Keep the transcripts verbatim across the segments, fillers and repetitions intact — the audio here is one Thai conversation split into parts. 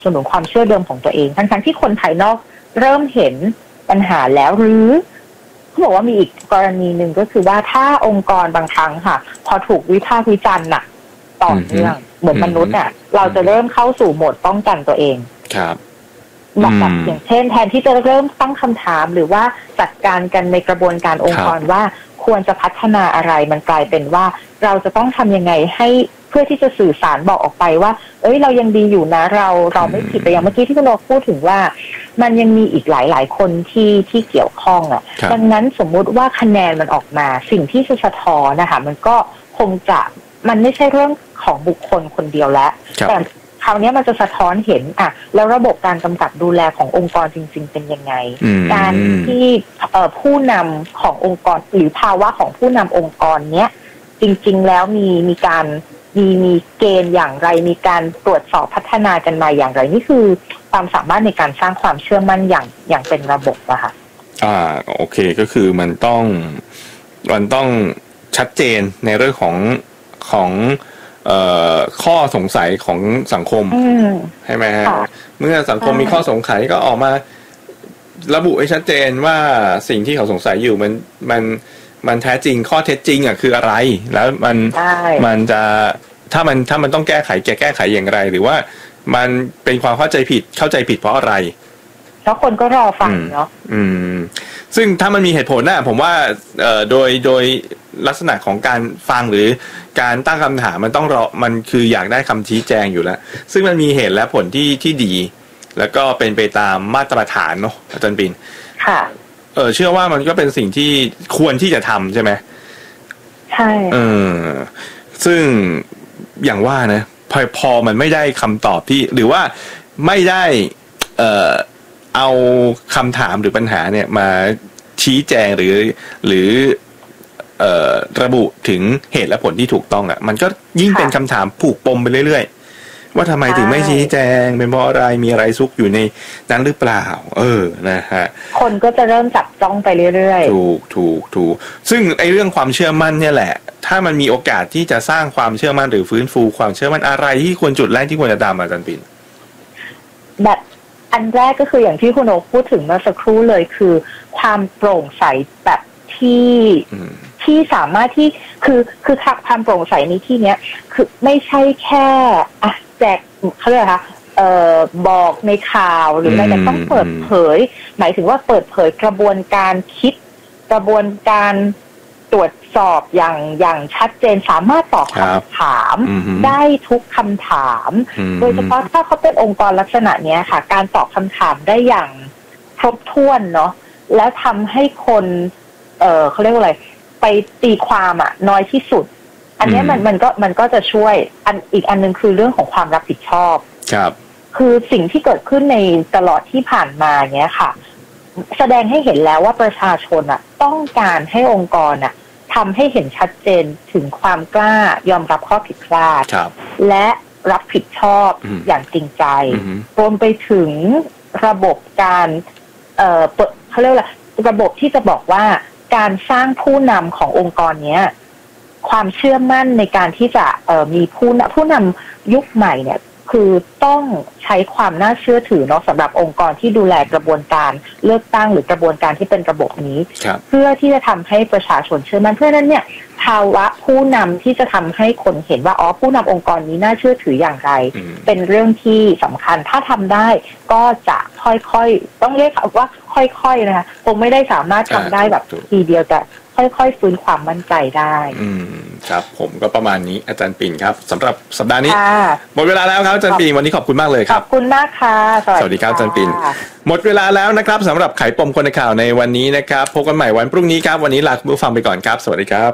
สนุนความเชื่อเดิมของตัวเองทั้งๆที่คนภายนอกเริ่มเห็นปัญหาแล้วหรือเขาบอกว่ามีอีกกรณีหนึ่งก็คือว่าถ้าองค์กรบางครั้งค่ะพอถูกวิพากษ์วิจารณ์หนักต่อเนื่องเหมือนมนุษย์เนี่ยเราจะเริ่มเข้าสู่โหมดป้องกันตัวเองครับแบบอย่างเช่นแทนที่จะเริ่มตั้งคำถามหรือว่าจัดการกันในกระบวนการองค์กรว่าควรจะพัฒนาอะไรมันกลายเป็นว่าเราจะต้องทำยังไงให้เพื่อที่จะสื่อสารบอกออกไปว่าเอ้ยเรายังดีอยู่นะเราเราไม่ผิดแต่อย่างเมื่อกี้ที่คุณโอพูดถึงว่ามันยังมีอีกหลายๆคนที่ที่เกี่ยวข้องอ่ะดังนั้นสมมุติว่าคะแนนมันออกมาสิ่งที่จะสะท้อนนะคะมันก็คงจะมันไม่ใช่เรื่องของบุคคลคนเดียวแล้วแต่คราวนี้มันจะสะท้อนเห็นอ่ะแล้วระบบการกำกับดูแลขององค์กรจริงๆเป็นยังไงการที่ผู้นำขององค์กรหรือภาวะของผู้นำองค์กรเนี้ยจริงๆแล้วมีมีการมีมีเกณฑ์อย่างไรมีการตรวจสอบพัฒนากันมาอย่างไรนี่คือความสามารถในการสร้างความเชื่อมั่นอย่างอย่างเป็นระบบอะค่ะอ่าโอเคก็คือมันต้องมันต้องชัดเจนในเรื่องของของเอ่อข้อสงสัยของสังคมใช่ไหมฮะเมื่อสังคมมีข้อสงสัยก็ออกมาระบุให้ชัดเจนว่าสิ่งที่เขาสงสัยอยู่มันมันมันแท้จริงข้อเท็จจริงอ่ะคืออะไรแล้วมันมันจะถ้ามันถ้ามันต้องแก้ไขแก้แก้ไขอย่างไรหรือว่ามันเป็นความเข้าใจผิดเข้าใจผิดเพราะอะไรแล้วคนก็รอฟังเนาะอืมซึ่งถ้ามันมีเหตุผลน่ะผมว่าเอ่อโดยโดยลักษณะของการฟังหรือการตั้งคำถามมันต้องรอมันคืออยากได้คำชี้แจงอยู่แล้วซึ่งมันมีเหตุและผลที่ที่ดีแล้วก็เป็นไปตามมาตรฐานเนาะอาจารย์ปิ่นค่ะเออเชื่อว่ามันก็เป็นสิ่งที่ควรที่จะทำใช่ไหมใช่เออซึ่งอย่างว่านะพอพอมันไม่ได้คำตอบที่หรือว่าไม่ได้เอ่อเอาคำถามหรือปัญหาเนี่ยมาชี้แจงหรือหรือเอ่อระบุถึงเหตุและผลที่ถูกต้องอ่ะมันก็ยิ่งเป็นคำถามผูกปมไปเรื่อยๆว่าทำไมถึงไม่ชี้แจงเป็นเพราะอะไรมีอะไรซุกอยู่ในนั้นหรือเปล่าเออนะฮะคนก็จะเริ่มจับจ้องไปเรื่อยๆถูกถูกถูกซึ่งไอ้เรื่องความเชื่อมั่นเนี่ยแหละถ้ามันมีโอกาสที่จะสร้างความเชื่อมั่นหรือฟื้นฟูความเชื่อมั่นอะไรที่ควรจุดแรกที่ควรจะทำอาจารย์ปิ่นแบบอันแรกก็คืออย่างที่คุณโอพูดถึงเมื่อสักครู่เลยคือความโปร่งใสแบบที่ที่สามารถที่คือคือความโปร่งใสในที่เนี้ยคือไม่ใช่แค่อ่ะแจกเขาเรียกอะไรคะเอ่อบอกในข่าวหรืออะไรแต่ต้องเปิดเผยหมายถึงว่าเปิดเผยกระบวนการคิดกระบวนการตรวจสอบอย่างอย่างชัดเจนสามารถตอบคำถามได้ทุกคำถามโดยเฉพาะถ้าเขาเป็นองค์กรลักษณะนี้ค่ะการตอบคำถามได้อย่างครบถ้วนเนาะแล้วทำให้คนเอ่อเขาเรียกว่าอะไรไปตีความอ่ะน้อยที่สุดอันนี้มันมันก็มันก็จะช่วยอันอีกอันนึงคือเรื่องของความรับผิดชอบครับคือสิ่งที่เกิดขึ้นในตลอดที่ผ่านมาเนี้ยค่ะแสดงให้เห็นแล้วว่าประชาชนอ่ะต้องการให้องค์กรอ่ะทำให้เห็นชัดเจนถึงความกล้ายอมรับข้อผิดพลาดและรับผิดชอบอย่างจริงใจรวมไปถึงระบบการเอ่อเขาเรียกว่าระบบที่จะบอกว่าการสร้างผู้นำขององค์กรเนี้ยความเชื่อมั่นในการที่จะเอ่อมีผู้ผู้นำยุคใหม่เนี่ยคือต้องใช้ความน่าเชื่อถือเนาะสำหรับองค์กรที่ดูแลกระบวนการเลือกตั้งหรือกระบวนการที่เป็นระบบนี้เพื่อที่จะทำให้ประชาชนเชื่อมั่นเพื่อนั้นเนี่ยภาวะผู้นำที่จะทำให้คนเห็นว่าอ๋อผู้นำองค์กรนี้น่าเชื่อถืออย่างไรเป็นเรื่องที่สำคัญถ้าทำได้ก็จะค่อยๆต้องเรียกว่าค่อยๆนะคะคงไม่ได้สามารถทำได้แบบทีเดียวแต่ค่อยๆฟื้นความมั่นใจได้อืมครับผมก็ประมาณนี้อาจารย์ปิ่นครับสำหรับสัปดาห์นี้หมดเวลาแล้วครับอาจารย์ปิ่นวันนี้ขอบคุณมากเลยครับขอบคุณมากค่ะสวัสดีครับอาจารย์ปิ่นหมดเวลาแล้วนะครับสำหรับไขปมคนในข่าวในวันนี้นะครับพบกันใหม่วันพรุ่งนี้ครับวันนี้ลาคุณผู้ฟังไปก่อนครับสวัสดีครับ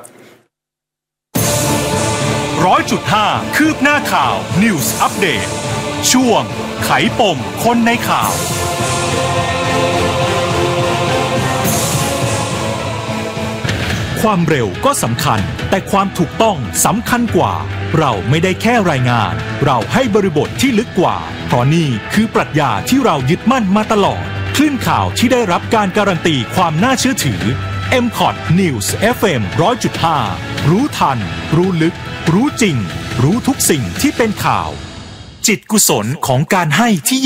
ร้อยจุดห้าคืบหน้าข่าว News Update ช่วงไขปมคนในข่าวความเร็วก็สำคัญแต่ความถูกต้องสำคัญกว่าเราไม่ได้แค่รายงานเราให้บริบทที่ลึกกว่าเพราะนี่คือปรัชญาที่เรายึดมั่นมาตลอดคลื่นข่าวที่ได้รับการการันตีความน่าเชื่อถือ เอ็ม คอท News เอฟ เอ็ม หนึ่งร้อยจุดห้า รู้ทันรู้ลึกรู้จริงรู้ทุกสิ่งที่เป็นข่าวจิตกุศลของการให้ที่